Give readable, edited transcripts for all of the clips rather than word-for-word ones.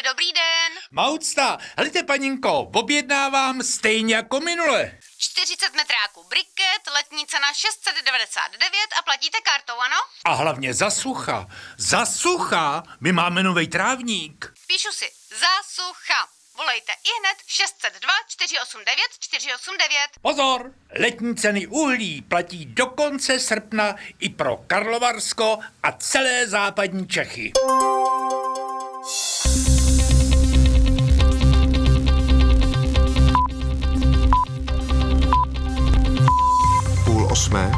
dobrý den. Maucta, helejte paninko, objednávám stejně jako minule. 40 metráků briket, letní cena 699 a platíte kartou, ano? A hlavně za sucha, my máme novej trávník. Píšu si, za sucha. Volejte ihned 602 489 489. Pozor, letní ceny uhlí platí do konce srpna i pro Karlovarsko a celé západní Čechy. Půl osmé.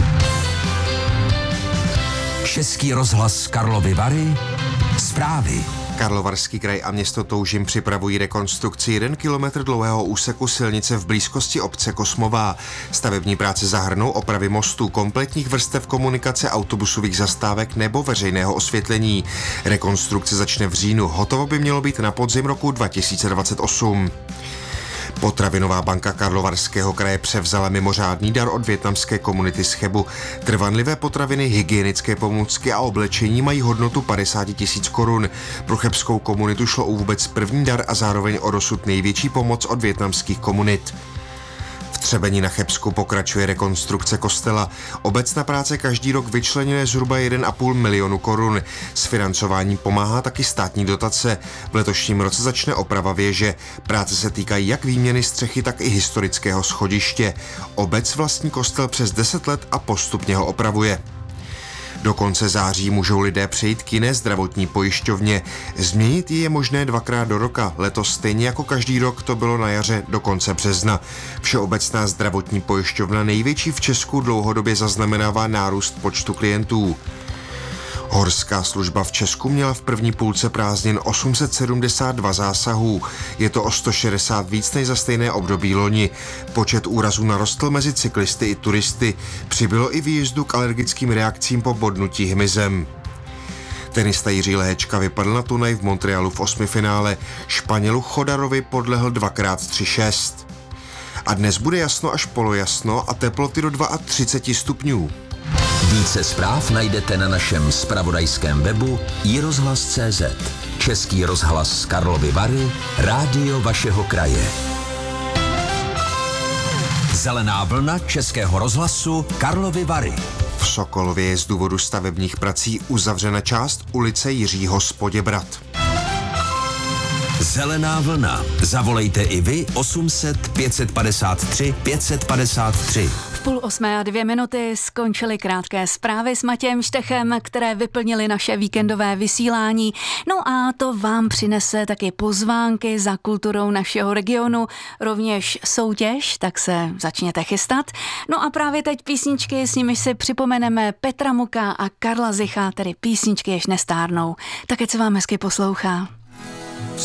Český rozhlas Karlovy Vary, zprávy. Karlovarský kraj a město Toužim připravují rekonstrukci 1 kilometr dlouhého úseku silnice v blízkosti obce Kosmová. Stavební práce zahrnou opravy mostů, kompletních vrstev komunikace, autobusových zastávek nebo veřejného osvětlení. Rekonstrukce začne v říjnu, hotovo by mělo být na podzim roku 2028. Potravinová banka Karlovarského kraje převzala mimořádný dar od vietnamské komunity z Chebu. Trvanlivé potraviny, hygienické pomůcky a oblečení mají hodnotu 50 000 korun. Pro chebskou komunitu šlo o vůbec první dar a zároveň o dosud největší pomoc od vietnamských komunit. V Třebení na Chebsku pokračuje rekonstrukce kostela. Obec na práce každý rok vyčleňuje zhruba 1,5 milionu korun. S financováním pomáhá taky státní dotace. V letošním roce začne oprava věže. Práce se týkají jak výměny střechy, tak i historického schodiště. Obec vlastní kostel přes 10 let a postupně ho opravuje. Do konce září můžou lidé přejít k jiné zdravotní pojišťovně. Změnit ji je možné 2krát do roka. Letos stejně jako každý rok to bylo na jaře do konce března. Všeobecná zdravotní pojišťovna, největší v Česku, dlouhodobě zaznamenává nárůst počtu klientů. Horská služba v Česku měla v první půlce prázdnin 872 zásahů. Je to o 160 víc než za stejné období loni. Počet úrazů narostl mezi cyklisty i turisty. Přibylo i výjezdu k alergickým reakcím po bodnutí hmyzem. Tenista Jiří Lehečka vypadl na turnaj v Montrealu v 8. finále. Španělu Chodarovi podlehl 2x3-6. A dnes bude jasno až polojasno a teploty do 32 stupňů. Více zpráv najdete na našem zpravodajském webu iRozhlas.cz. Český rozhlas Karlovy Vary, rádio vašeho kraje. Zelená vlna Českého rozhlasu Karlovy Vary. V Sokolově je z důvodu stavebních prací uzavřena část ulice Jiřího z Poděbrad. Zelená vlna. Zavolejte i vy 800 553 553. 7:08 skončily krátké zprávy s Matějem Štechem, které vyplnily naše víkendové vysílání. No a to vám přinese taky pozvánky za kulturou našeho regionu, rovněž soutěž, tak se začněte chystat. No a právě teď písničky, s nimiž si připomeneme Petra Muka a Karla Zicha, tedy písničky, jež nestárnou. Tak ať se vám hezky poslouchá.